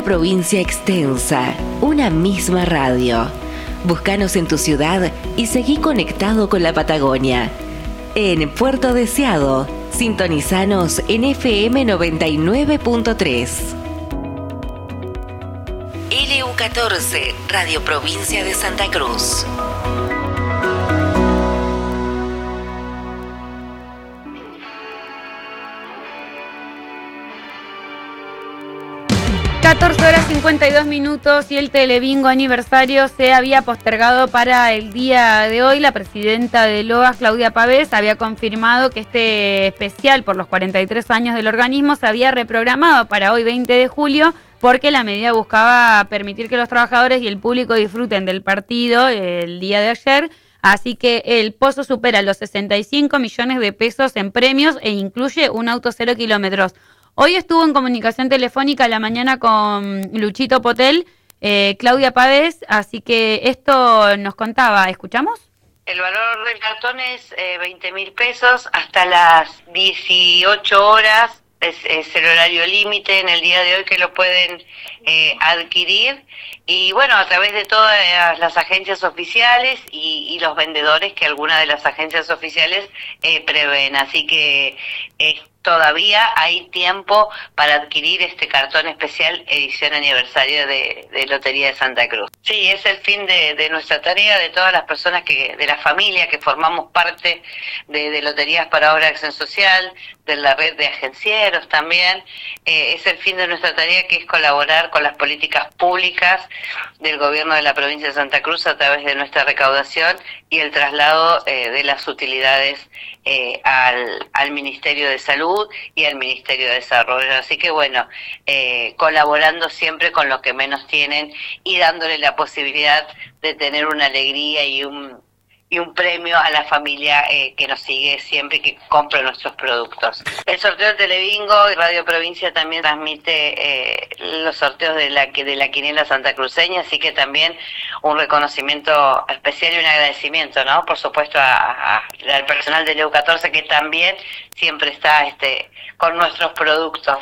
una provincia extensa, una misma radio. Búscanos en tu ciudad y seguí conectado con la Patagonia. En Puerto Deseado, sintonizanos en FM 99.3. LU14, Radio Provincia de Santa Cruz. Horas 52 minutos y el Telebingo aniversario se había postergado para el día de hoy. La presidenta de LOAS, Claudia Pavés, había confirmado que este especial por los 43 años del organismo se había reprogramado para hoy 20 de julio porque la medida buscaba permitir que los trabajadores y el público disfruten del partido el día de ayer. Así que el pozo supera los 65 millones de pesos en premios e incluye un auto 0 kilómetros. Hoy estuvo en comunicación telefónica a la mañana con Luchito Potel, Claudia Pavés, así que esto nos contaba. ¿Escuchamos? El valor del cartón es 20.000 pesos hasta las 18 horas. Es el horario límite en el día de hoy que lo pueden adquirir. Y bueno, a través de todas las agencias oficiales y los vendedores que algunas de las agencias oficiales prevén. Así que todavía hay tiempo para adquirir este cartón especial edición aniversario de Lotería de Santa Cruz. Sí, es el fin de nuestra tarea, de todas las personas de la familia que formamos parte de Loterías para Obra de Acción Social, de la red de agencieros también. Es el fin de nuestra tarea, que es colaborar con las políticas públicas del gobierno de la provincia de Santa Cruz a través de nuestra recaudación y el traslado de las utilidades al Ministerio de Salud y al Ministerio de Desarrollo. Así que bueno, colaborando siempre con los que menos tienen y dándole la posibilidad de tener una alegría y un premio a la familia que nos sigue siempre y que compra nuestros productos. El sorteo del Telebingo y Radio Provincia también transmite los sorteos de la quiniela santacruceña, así que también un reconocimiento especial y un agradecimiento, ¿no? Por supuesto al personal de LU14 que también siempre está con nuestros productos.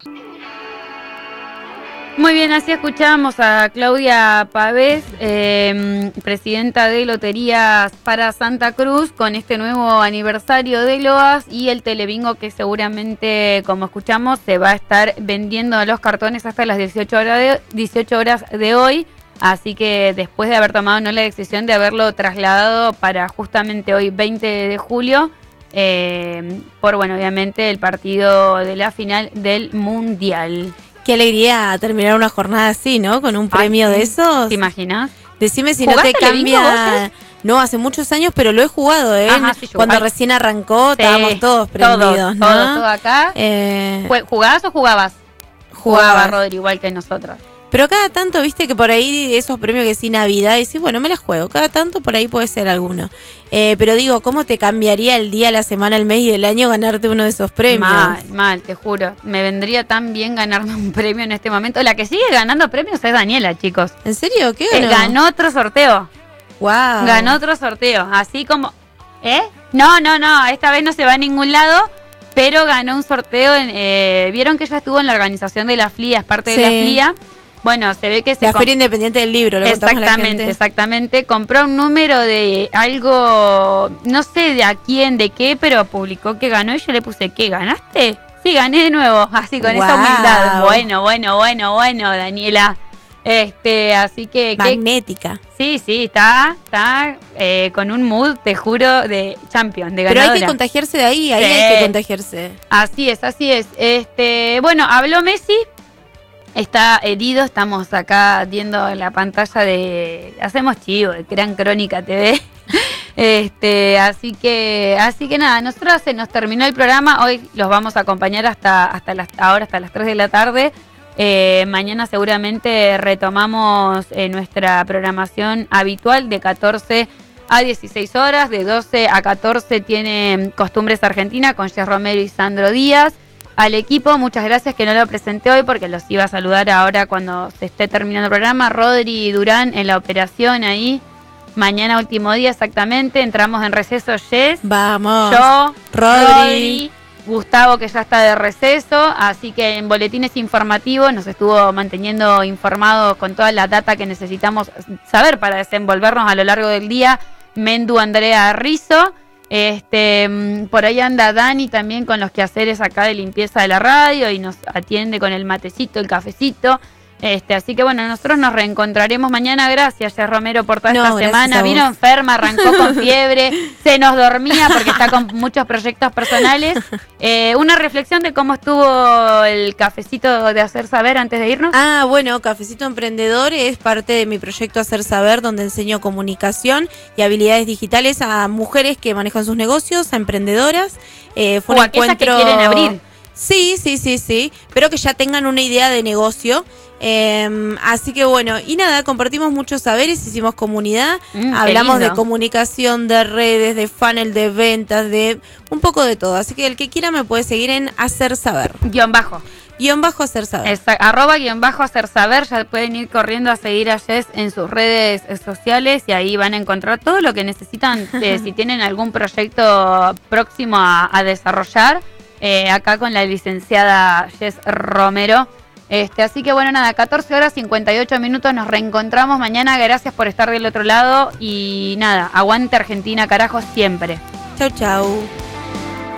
Muy bien, así escuchábamos a Claudia Pavés, presidenta de Loterías para Santa Cruz, con este nuevo aniversario de LOAS y el Telebingo que seguramente, como escuchamos, se va a estar vendiendo los cartones hasta las 18 horas de hoy. Así que después de haber tomado la decisión de haberlo trasladado para justamente hoy, 20 de julio, por, bueno, obviamente el partido de la final del Mundial. Qué alegría terminar una jornada así, ¿no? Con un premio de esos. ¿Te imaginas? Decime si no te cambia. No, hace muchos años, pero lo he jugado, ¿eh? Ajá, sí, cuando recién arrancó, estábamos todos prendidos, ¿no? Todo acá. ¿Jugabas o jugabas? Jugaba Rodri, igual que nosotros. Pero cada tanto, viste que por ahí esos premios que sí Navidad, y sí, bueno, me las juego. Cada tanto por ahí puede ser alguno. Pero digo, ¿cómo te cambiaría el día, la semana, el mes y el año ganarte uno de esos premios? Mal, te juro. Me vendría tan bien ganarme un premio en este momento. La que sigue ganando premios es Daniela, chicos. ¿En serio? ¿Qué ganó? Ganó otro sorteo. Wow. Ganó otro sorteo. Así como... No, esta vez no se va a ningún lado. Pero ganó un sorteo. Vieron que ella estuvo en la organización de la FLIA, es parte de la FLIA. Bueno, se ve que la Feria Independiente del Libro, lo contamos a la gente. Exactamente. Compró un número de algo, no sé de a quién, de qué, pero publicó que ganó y yo le puse, ¿qué ganaste? Sí, gané de nuevo, así con esa humildad. Bueno, Daniela. Así que... Magnética. Sí, está con un mood, te juro, de champion, de ganadora. Pero hay que contagiarse de ahí hay que contagiarse. Así es. Bueno, habló Messi. Está herido, estamos acá viendo la pantalla hacemos chivo, de Gran Crónica TV. Así que nada, nosotros se nos terminó el programa, hoy los vamos a acompañar hasta las 3 de la tarde. Mañana seguramente retomamos nuestra programación habitual de 14 a 16 horas, de 12 a 14 tiene Costumbres Argentina con Jess Romero y Sandro Díaz. Al equipo, muchas gracias, que no lo presenté hoy porque los iba a saludar ahora cuando se esté terminando el programa. Rodri y Durán en la operación ahí. Mañana último día exactamente. Entramos en receso, Jess. Vamos. Yo, Rodri, Gustavo, que ya está de receso, así que en boletines informativos nos estuvo manteniendo informados con toda la data que necesitamos saber para desenvolvernos a lo largo del día. Mendu Andrea Rizzo, por ahí anda Dani también con los quehaceres acá de limpieza de la radio y nos atiende con el matecito, el cafecito. Así que bueno, nosotros nos reencontraremos mañana. Gracias, Jess Romero, por toda esta semana. Vino enferma, arrancó con fiebre, se nos dormía porque está con muchos proyectos personales. Una reflexión de cómo estuvo el cafecito de Hacer Saber antes de irnos. Bueno, Cafecito Emprendedor es parte de mi proyecto Hacer Saber, donde enseño comunicación y habilidades digitales a mujeres que manejan sus negocios, a emprendedoras. Fue un encuentro que quieren abrir. Sí, pero que ya tengan una idea de negocio. Así que bueno, y nada, compartimos muchos saberes, hicimos comunidad, hablamos de comunicación, de redes, de funnel, de ventas, de un poco de todo. Así que el que quiera me puede seguir en Hacer Saber. _ Hacer Saber. @Hacer Saber. Ya pueden ir corriendo a seguir a Jess en sus redes sociales y ahí van a encontrar todo lo que necesitan si tienen algún proyecto próximo a desarrollar. Acá con la licenciada Jess Romero. Así que bueno, nada, 14:58, nos reencontramos mañana. Gracias por estar del otro lado y nada, aguante Argentina, carajo, siempre. Chau.